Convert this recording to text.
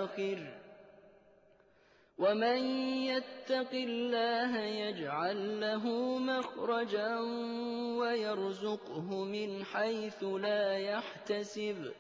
الْآخِرِ ۚ وَمَن يَتَّقِ اللَّهَ يَجْعَل لَّهُ مَخْرَجًا وَيَرْزُقْهُ مِنْ حَيْثُ لَا يَحْتَسِبُ ۚ